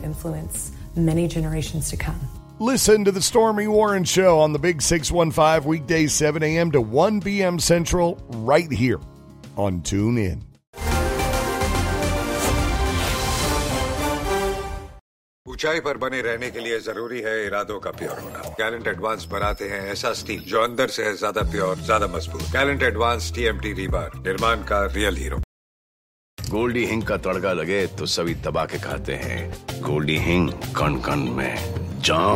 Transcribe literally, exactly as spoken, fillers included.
influence many generations to come. Listen to the Stormy Warren Show on the Big six one five, weekdays seven a.m. to one p.m. Central, right here on TuneIn. ऊंचाई पर बने रहने के लिए जरूरी है इरादों का प्योर होना। गैलेंट एडवांस बनाते हैं ऐसा स्टील जो अंदर से है ज्यादा प्योर, ज्यादा मजबूत। गैलेंट एडवांस टीएमटी रीबार, निर्माण का रियल हीरो। गोल्डी हिंग का तड़का लगे तो सभी दबा के खाते हैं। गोल्डी हिंग कण कण में जान।